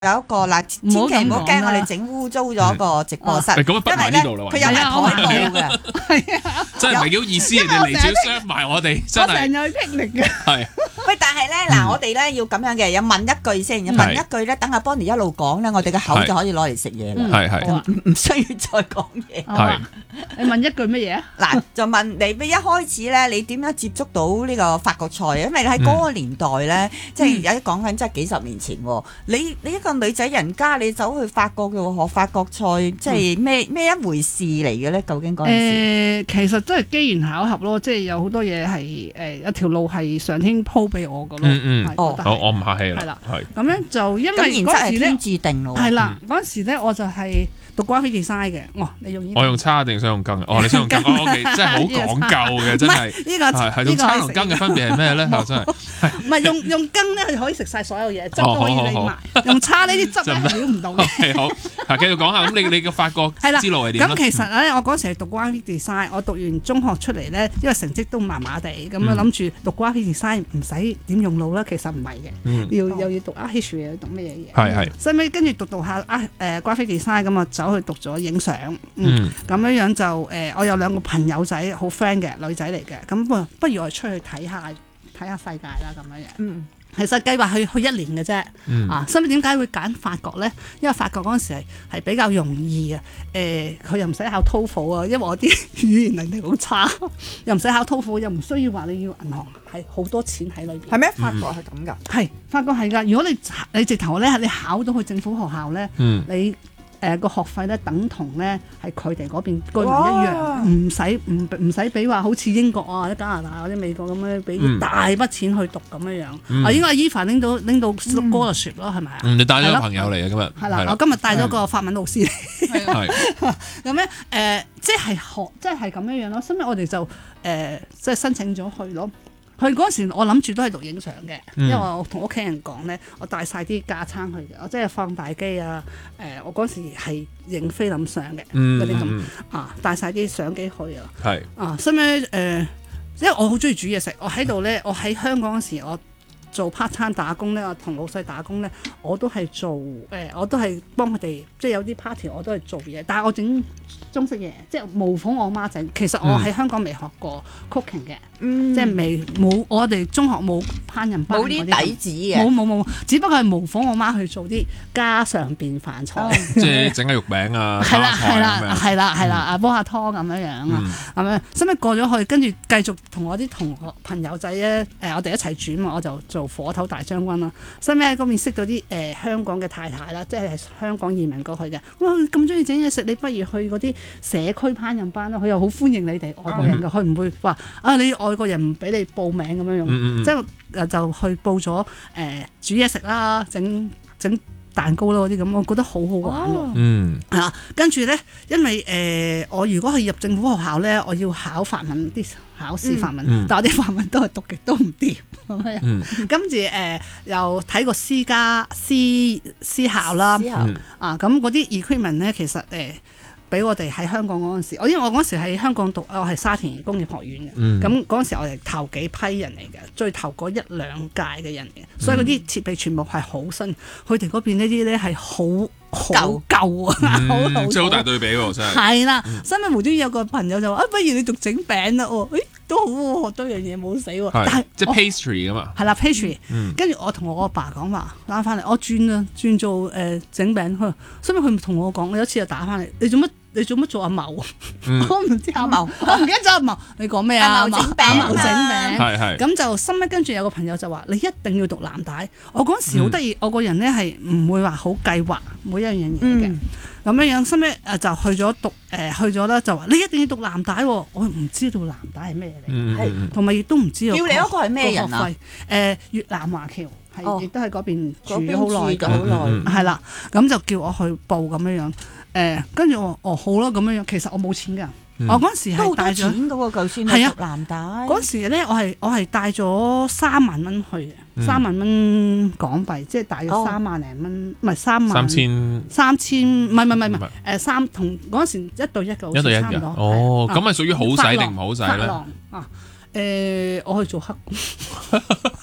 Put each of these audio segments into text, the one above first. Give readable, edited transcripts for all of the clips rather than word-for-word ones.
有一個嗱，千祈唔好驚，我哋整污糟咗個直播室， 咁不埋呢度啦， 佢有埋台布嘅， 真係唔係幾好意思，人哋嚟仲要傷埋我哋，真係。 我成日有霹靂嘅。 係。 喂，但係咧嗱，我哋咧要咁樣嘅，有問一句先，問一句咧，等阿 Bonnie 一路講咧，我哋嘅口就可以攞嚟食嘢啦， 係唔需要再講嘢。 係。 你問一句乜嘢啊？ 嗱，就問你一開始咧，你點樣接觸到呢個法國菜啊？因為喺嗰個年代咧，即係有啲講緊，即係幾十年前喎。你一個女仔人家，你走去法國嘅學法國菜，即係咩一回事嚟嘅咧？究竟嗰陣時？ 其實真係機緣巧合咯，即係有好多嘢係一條路係上天鋪俾我嘅咯。 好，我唔客氣啦。 係啦，咁咧就因為嗰時咧天注定咯。 係啦，嗰陣時咧我就係讀 graphic design 嘅。你用我用叉定想用羹啊？你想用羹？OK，真係好講究嘅，真係。 呢個係用叉同羹嘅分別係咩咧？真係唔係用羹咧，可以食晒所有嘢，汁都可以拎埋。用叉呢啲汁係料唔到嘅。 好，繼續講下。咁你嘅法國之路係點咧？ 咁其實咧，我嗰時係讀 graphic design，我讀完中學出嚟咧，因為成績都麻麻地，咁樣諗住讀 graphic design 唔使點用腦啦。其實唔係嘅，又要讀 architecture，又要讀乜嘢嘢。 係。 後尾跟住讀下graphic design，咁啊走去讀咗影相。咁樣就我有兩個朋友仔好 friend 嘅女仔嚟嘅，咁不如我哋出去睇下世界啦咁樣。其實計劃去1年嘅啫。所以點解會揀法國咧？因為法國嗰陣時係比較容易嘅。佢又唔使考 TOEFL 啊，因為我啲語言能力好差，又唔使考 TOEFL，又唔需要話你要銀行係好多錢喺裏邊。 係咩？法國係咁㗎？ 係法國係㗎。如果你直頭咧，你考到去政府學校咧，你個學費咧等同咧係佢哋嗰邊居民一樣，唔使俾話好似英國啊、或者加拿大或者美國咁樣俾大筆錢去讀咁樣樣。應該係Eva拎到 scholarship 咯，係咪啊？ 你帶咗個朋友嚟啊，今日係啦，我今日帶咗個法文老師嚟。 係咁咧即係學，即係咁樣樣咯。所以我哋就即係申請咗去咯。佢嗰時我諗住都係讀影相嘅，因為我同屋企人講咧，我帶晒啲架撐去嘅，我即係放大機啊，我嗰時係影菲林相嘅嗰啲咁帶晒啲相機去啊。 係所以因為我好中意煮嘢食，我喺度咧，我喺香港嗰時我做 part time 打工咧，我同老細打工咧，我都係做我都係幫佢哋，即係有啲 party 我都係做嘢，但係我整中式嘢，即係模仿我媽整。其實我喺香港未學過 cooking 嘅，即係冇我哋中學冇烹飪班，冇啲底子嘅， 冇，只不過係模仿我媽去做啲家常便飯菜， 即係整下肉餅啊， 係啦，煲下湯咁樣樣啊，咁樣，所以過咗去，跟住繼續同我啲同學朋友仔咧，我哋一齊煮嘛，我就做火頭大將軍啦。所以喺嗰邊識到啲香港嘅太太啦，即係香港移民過去嘅。哇，咁中意整嘢食，你不如去嗰啲社區烹飪班啦。佢又好歡迎你哋外國人嘅，佢唔會話你外國人唔俾你報名咁樣樣，即係就去報咗煮嘢食啦，整蛋糕啦嗰啲咁，我覺得好好玩咯。跟住咧，因為我如果係入政府學校咧，我要考法文啲考試法文，但係我啲法文都係讀極都唔掂咁樣。跟住又睇過私校啦，咁嗰啲 equipment 咧，其實俾我哋喺香港嗰陣時，因為我嗰陣時喺香港讀，我係沙田工業學院嘅，咁嗰陣時我哋頭幾批人嚟嘅，最頭嗰1-2屆嘅人嘅，所以嗰啲設備全部係好新，佢哋嗰邊呢啲咧係好舊啊， 即係好大對比喎，真係。 係啦，所以無端有個朋友就話不如你讀整餅啦，都好喎，學多樣嘢冇死喎。但係即係 pastry 㗎嘛。 係啦 pastry，跟住我同我阿爸講話打翻嚟，我轉做整餅去，所以佢同我講，有一次就打翻嚟，你做乜做阿茂？我唔知阿茂，我唔記得咗阿茂。你講咩啊？ 阿茂整餅， 係。咁就深一跟住有個朋友就話：你一定要讀藍帶。我嗰時好得意，我個人咧係唔會話好計劃每一樣嘢嘅。咁樣深一就去咗讀去咗啦，就話你一定要讀藍帶。我唔知道藍帶係咩嚟，同埋亦都唔知道。 要你嗰個係咩人啊？ 越南華僑係亦都喺嗰邊住咗好耐，係啦。咁就叫我去報咁樣。跟住我好啦咁樣，其實我冇錢㗎。我嗰時係帶咗錢嗰個，就算係讀藍帶。 嗰時咧，我係帶咗3萬蚊去嘅，3萬蚊港幣，即係大約3萬零蚊，唔係3千，唔係同嗰時1對1嘅，好似差唔多。 咁係屬於好使定唔好使咧？ 我去做黑工。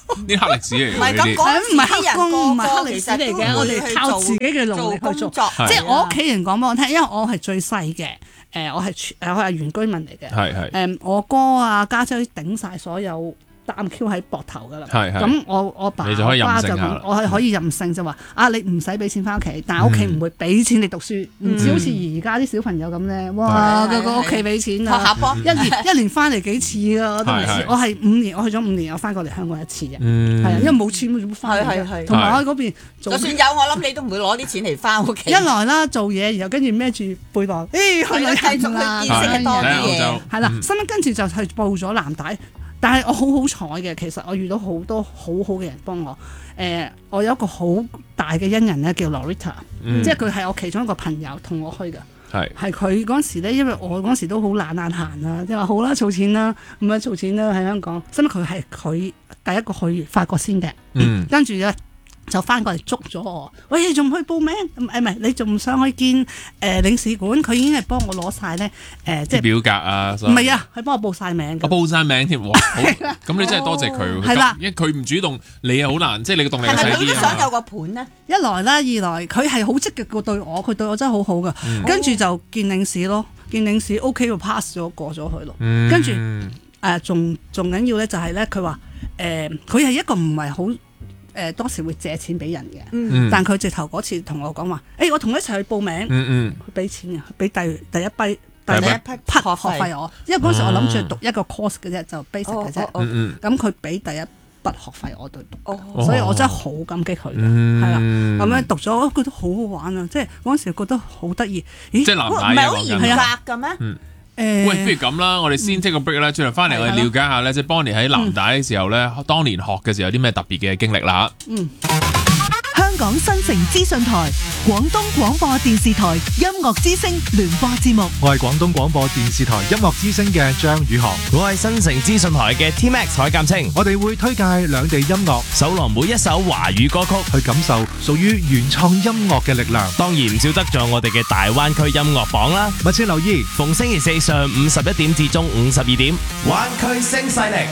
啲黑歷史嚟唔係咁嘅呢啲。 講， 唔係黑工，唔係黑歷史其實都嚟嘅，我哋靠自己嘅努力去做。即係我屋企人講俾我聽，因為我係最細嘅，我係原居民嚟嘅， 係我哥啊家姐頂晒所有擔 Q 喺膊頭㗎啦， 係咁我爸你就可以任爸就性下咁，我係可以任性就話你唔使俾錢翻屋企，但係屋企唔會俾錢你讀書，唔似好似而家啲小朋友咁咧，哇個屋企俾錢啊， 學下波一年翻嚟幾次啊，我都唔知，我係5年，我去咗5年，我翻過嚟香港1次嘅，係啊，因為冇錢冇翻嚟嘅，同埋我喺嗰邊做， 就算有我諗你都唔會攞啲錢嚟翻屋企。 一來啦做嘢，然後跟住孭住背囊，去旅行啦， 繼續去見識多啲嘢， 係啦，新跟住就去報咗藍帶。但係我好好彩嘅，其實我遇到好多好好嘅人幫我。我有一個好大嘅恩人咧，叫 Loretta，即係佢係我其中一個朋友同我去嘅。係佢嗰時咧，因為我嗰時都好懶閒啦，即係話好啦，儲錢啦，唔係儲錢啦喺香港。因為佢係佢第一個去法國先嘅，跟住咧就翻過嚟捉咗我。喂，你仲唔去報名？唔係，你仲唔上去見領事館？佢已經係幫我攞晒咧即係表格啊， 唔係啊，佢幫我報晒名。 我報晒名添，哇！咁你真係多謝佢。 係啦， 因為佢唔主動，你又好難，即係你嘅動力細啲啊。 係咪佢都想有個盤呢？ 一來啦，二來佢係好積極嘅對我，佢對我真係好好噶。跟住就見領事咯，見領事 OK 就 pass 咗過咗去咯。跟住仲緊要咧就係咧，佢話佢係一個唔係好。當時會借錢俾人嘅，但佢直頭嗰次同我講話，我同佢一齊去報名，佢俾錢啊，俾第一批學費我，因為嗰時我諗住讀一個 course 嘅啫，就 basic 嘅啫，咁佢俾第一筆學費我度讀，所以我真係好感激佢嘅，係啦，咁樣讀咗，我覺得好好玩啊，即係嗰時覺得好得意， 即係藍帶唔係好嚴格嘅咩？ 喂，不如咁啦，我哋先 take 個 break 啦，轉頭翻嚟我哋了解下咧，即係 Bonnie 喺藍帶嘅時候咧，當年學嘅時候有啲咩特別嘅經歷啦。 香港新城資訊台、廣東廣播電視台音樂之聲聯播節目。 我係廣東廣播電視台音樂之聲嘅張宇航， 我係新城資訊台嘅 T-Max 蔡鑑清。 我哋會推介兩地音樂， 搜羅每一首華語歌曲， 去感受屬於原創音樂嘅力量。 當然唔少得咗我哋嘅大灣區音樂榜啦。 密切留意， 逢星期四上午11點至中午12點，灣區聲勢力。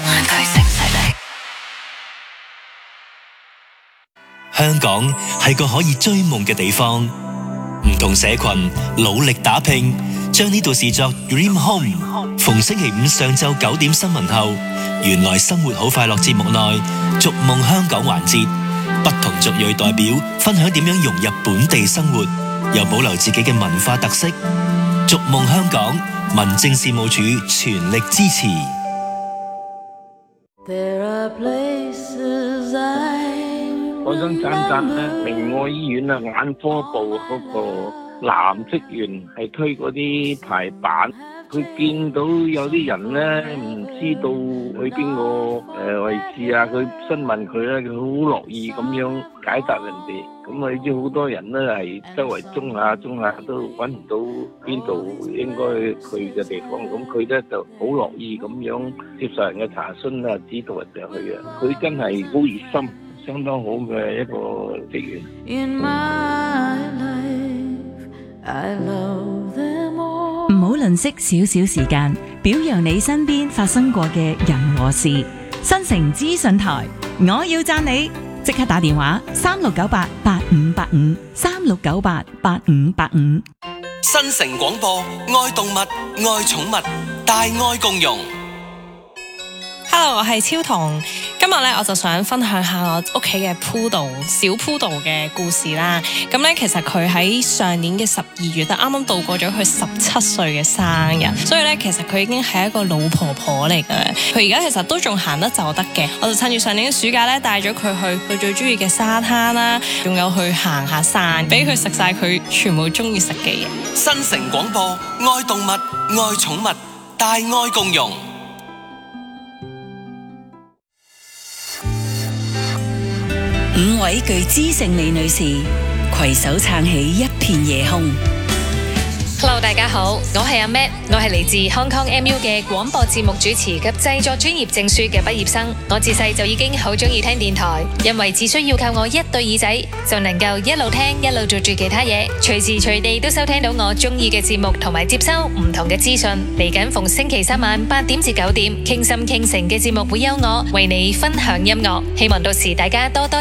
香港係個可以追夢嘅地方，唔同社群努力打拼，將呢度視作 Dream Home。逢星期五上晝9點新聞後，原來生活好快樂節目內逐夢香港環節，不同族裔代表分享點樣融入本地生活，又保留自己嘅文化特色。逐夢香港，民政事務處全力支持。 我想讚讚咧，明愛醫院啊，眼科部嗰個男職員係推嗰啲排版，佢見到有啲人咧唔知道去邊個位置啊，佢詢問佢咧，佢好樂意咁樣解答人哋。咁啊，你知好多人咧係周圍中下都揾唔到邊度應該去嘅地方，咁佢咧就好樂意咁樣接受人嘅查詢啊，指導人哋去啊，佢真係好熱心。相當好嘅一個職員。 唔好吝嗇少少時間，表揚你身邊發生過嘅人和事。新城資訊台，我要讚你，即刻打電話36988585 36988585。 新城廣播，愛動物，愛寵物，大愛共融。 Hello， 我係超彤。今日咧，我就想分享下我屋企嘅Poodle小Poodle嘅故事啦。咁咧，其實佢喺上年嘅12月，啱啱度過咗佢17歲嘅生日，所以咧，其實佢已經係一個老婆婆嚟嘅。佢而家其實都仲行得走得嘅。我就趁住上年嘅暑假咧，帶咗佢去佢最中意嘅沙灘啦，仲有去行下山，俾佢食晒佢全部中意食嘅嘢。 新城廣播，愛動物，愛寵物，大愛共融。 5位具知性美女士攜手撐起一片夜空， Hello， 大家好，我係阿 Matt， 我係嚟自 Hong Kong MU 嘅廣播節目主持及製作專業證書嘅畢業生。我自細就已經好中意聽電台，因為只需要靠我一對耳仔，就能夠一路聽一路做住其他嘢，隨時隨地都收聽到我中意嘅節目，同埋接收唔同嘅資訊。嚟緊逢星期三晚8點至9點，傾心傾城嘅節目會有我為你分享音樂，希望到時大家多多